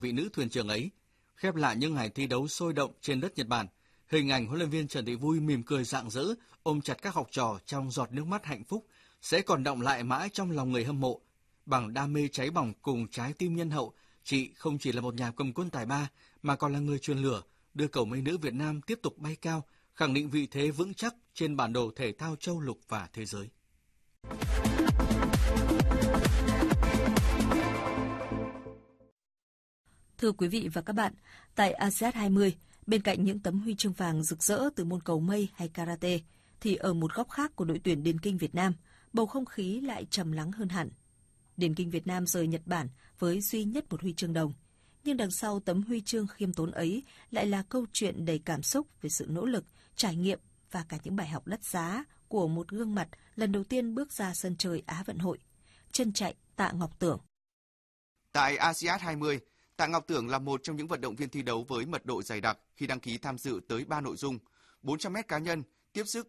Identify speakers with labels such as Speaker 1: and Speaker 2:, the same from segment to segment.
Speaker 1: vị nữ thuyền trưởng ấy. Khép lại những ngày thi đấu sôi động trên đất Nhật Bản, hình ảnh huấn luyện viên Trần Thị Vui mỉm cười rạng rỡ, ôm chặt các học trò trong giọt nước mắt hạnh phúc sẽ còn đọng lại mãi trong lòng người hâm mộ. Bằng đam mê cháy bỏng cùng trái tim nhân hậu, chị không chỉ là một nhà cầm quân tài ba mà còn là người truyền lửa, đưa cầu mây nữ Việt Nam tiếp tục bay cao, khẳng định vị thế vững chắc trên bản đồ thể thao châu lục và thế giới.
Speaker 2: Thưa quý vị và các bạn, tại ASEAN 20, bên cạnh những tấm huy chương vàng rực rỡ từ môn cầu mây hay karate, thì ở một góc khác của đội tuyển điền kinh Việt Nam, bầu không khí lại trầm lắng hơn hẳn. Điền kinh Việt Nam rời Nhật Bản với duy nhất một huy chương đồng. Nhưng đằng sau tấm huy chương khiêm tốn ấy lại là câu chuyện đầy cảm xúc về sự nỗ lực, trải nghiệm và cả những bài học đắt giá của một gương mặt lần đầu tiên bước ra sân chơi Á vận hội. Chân chạy Tạ Ngọc Tưởng.
Speaker 3: Tại ASEAN 20, Tạ Ngọc Tưởng là một trong những vận động viên thi đấu với mật độ dày đặc khi đăng ký tham dự tới 3 nội dung: 400m cá nhân, tiếp sức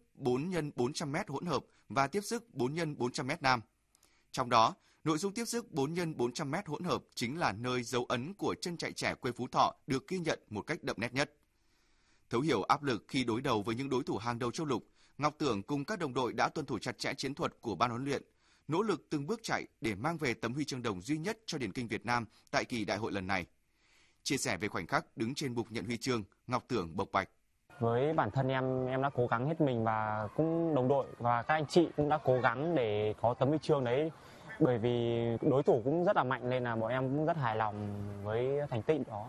Speaker 3: 4x400m hỗn hợp và tiếp sức 4x400m nam. Trong đó, nội dung tiếp sức 4x400m hỗn hợp chính là nơi dấu ấn của chân chạy trẻ quê Phú Thọ được ghi nhận một cách đậm nét nhất. Thấu hiểu áp lực khi đối đầu với những đối thủ hàng đầu châu lục, Ngọc Tưởng cùng các đồng đội đã tuân thủ chặt chẽ chiến thuật của ban huấn luyện, nỗ lực từng bước chạy để mang về tấm huy chương đồng duy nhất cho điền kinh Việt Nam tại kỳ đại hội lần này. Chia sẻ về khoảnh khắc đứng trên bục nhận huy chương, Ngọc Tưởng bộc bạch:
Speaker 4: Với bản thân em đã cố gắng hết mình và cũng đồng đội và các anh chị cũng đã cố gắng để có tấm huy chương đấy. Bởi vì đối thủ cũng rất là mạnh nên là bọn em cũng rất hài lòng với thành tích đó.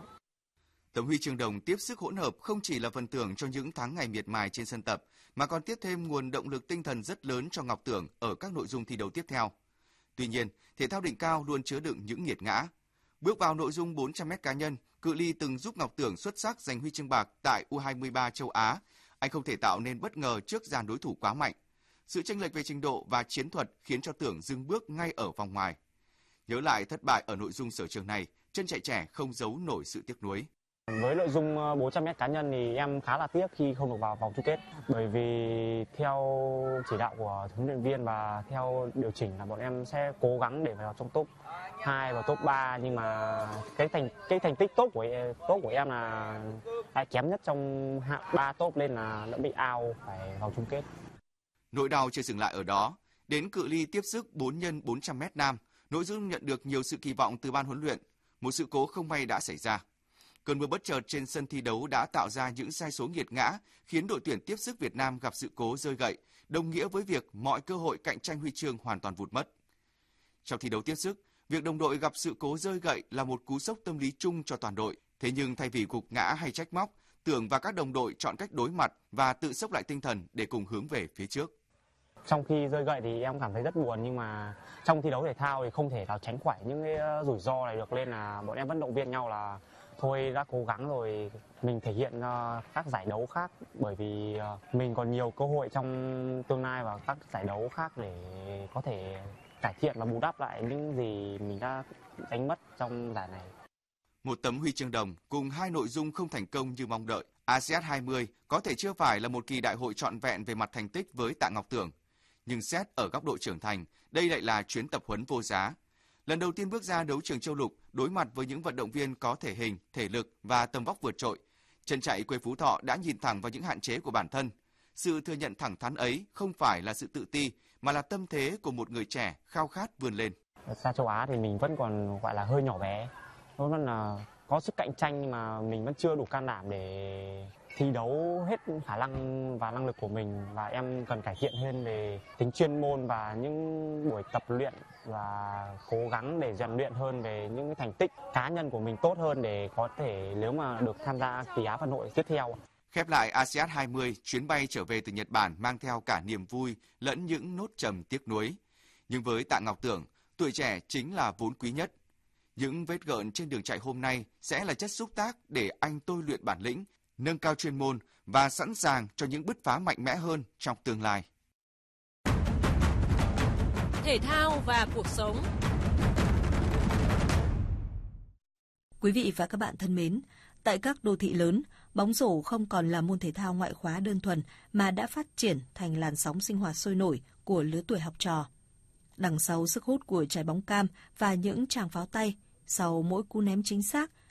Speaker 3: Tấm huy chương đồng tiếp sức hỗn hợp không chỉ là phần thưởng cho những tháng ngày miệt mài trên sân tập, mà còn tiếp thêm nguồn động lực tinh thần rất lớn cho Ngọc Tưởng ở các nội dung thi đấu tiếp theo. Tuy nhiên, thể thao đỉnh cao luôn chứa đựng những nghiệt ngã. Bước vào nội dung 400m cá nhân, cự ly từng giúp Ngọc Tưởng xuất sắc giành huy chương bạc tại U23 châu Á, anh không thể tạo nên bất ngờ trước dàn đối thủ quá mạnh. Sự chênh lệch về trình độ và chiến thuật khiến cho Tưởng dừng bước ngay ở vòng ngoài. Nhớ lại thất bại ở nội dung sở trường này, chân chạy trẻ không giấu nổi sự tiếc nuối.
Speaker 4: Với nội dung 400m cá nhân thì em khá là tiếc khi không được vào vòng chung kết. Bởi vì theo chỉ đạo của huấn luyện viên và theo điều chỉnh là bọn em sẽ cố gắng để vào trong top 2 và top 3, nhưng mà cái thành tích tốt của em là lại kém nhất trong hạng 3 top nên là đã bị out phải vào chung kết.
Speaker 3: Nỗi đau chưa dừng lại ở đó, đến cự ly tiếp sức 4x400m nam, nội dung nhận được nhiều sự kỳ vọng từ ban huấn luyện, một sự cố không may đã xảy ra. Cơn mưa bất chợt trên sân thi đấu đã tạo ra những sai số nghiệt ngã, khiến đội tuyển tiếp sức Việt Nam gặp sự cố rơi gậy, đồng nghĩa với việc mọi cơ hội cạnh tranh huy chương hoàn toàn vụt mất. Trong thi đấu tiếp sức, việc đồng đội gặp sự cố rơi gậy là một cú sốc tâm lý chung cho toàn đội. Thế nhưng thay vì gục ngã hay trách móc, Tưởng và các đồng đội chọn cách đối mặt và tự sốc lại tinh thần để cùng hướng về phía trước.
Speaker 4: Trong khi rơi gậy thì em cảm thấy rất buồn, nhưng mà trong thi đấu thể thao thì không thể nào tránh khỏi những cái rủi ro này được, nên là bọn em vẫn động viên nhau là thôi đã cố gắng rồi, mình thể hiện các giải đấu khác, bởi vì mình còn nhiều cơ hội trong tương lai và các giải đấu khác để có thể cải thiện và bù đắp lại những gì mình đã đánh mất trong giải này.
Speaker 3: Một tấm huy chương đồng cùng 2 nội dung không thành công như mong đợi, ASEAN 20 có thể chưa phải là một kỳ đại hội trọn vẹn về mặt thành tích với Tạ Ngọc Tưởng. Nhưng xét ở góc độ trưởng thành, đây lại là chuyến tập huấn vô giá. Lần đầu tiên bước ra đấu trường châu lục, đối mặt với những vận động viên có thể hình, thể lực và tầm vóc vượt trội, chân chạy quê Phú Thọ đã nhìn thẳng vào những hạn chế của bản thân. Sự thừa nhận thẳng thắn ấy không phải là sự tự ti, mà là tâm thế của một người trẻ khao khát vươn lên.
Speaker 4: Ra châu Á thì mình vẫn còn gọi là hơi nhỏ bé, vẫn là có sức cạnh tranh, nhưng mà mình vẫn chưa đủ can đảm để thi đấu hết khả năng và năng lực của mình, và em cần cải thiện hơn về tính chuyên môn và những buổi tập luyện, và cố gắng để rèn luyện hơn về những cái thành tích cá nhân của mình tốt hơn để có thể nếu mà được tham gia kỳ Á vận hội tiếp theo.
Speaker 3: Khép lại ASEAN 20, chuyến bay trở về từ Nhật Bản mang theo cả niềm vui lẫn những nốt trầm tiếc nuối. Nhưng với Tạ Ngọc Tưởng, tuổi trẻ chính là vốn quý nhất. Những vết gợn trên đường chạy hôm nay sẽ là chất xúc tác để anh tôi luyện bản lĩnh, nâng cao chuyên môn và sẵn sàng cho những bứt phá mạnh mẽ hơn trong tương lai.
Speaker 5: Thể thao và cuộc sống.
Speaker 2: Quý vị và các bạn thân mến, tại các đô thị lớn, bóng rổ không còn là môn thể thao ngoại khóa đơn thuần mà đã phát triển thành làn sóng sinh hoạt sôi nổi của lứa tuổi học trò. Đằng sau sức hút của trái bóng cam và những tràng pháo tay, sau mỗi cú ném chính xác